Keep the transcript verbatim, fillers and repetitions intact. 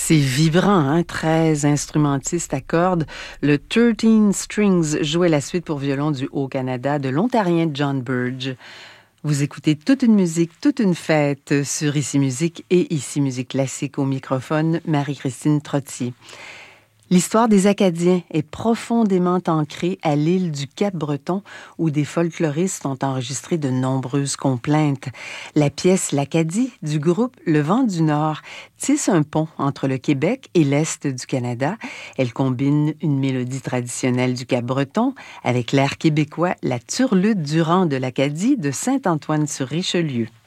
C'est vibrant, hein? treize instrumentistes à cordes. Le treize Strings jouait la suite pour violon du Haut-Canada de l'Ontarien John Burge. Vous écoutez toute une musique, toute une fête sur Ici Musique et Ici Musique Classique au microphone, Marie-Christine Trottier. L'histoire des Acadiens est profondément ancrée à l'île du Cap-Breton où des folkloristes ont enregistré de nombreuses complaintes. La pièce L'Acadie du groupe Le Vent du Nord tisse un pont entre le Québec et l'Est du Canada. Elle combine une mélodie traditionnelle du Cap-Breton avec l'air québécois La Turlude Durand de l'Acadie de Saint-Antoine-sur-Richelieu.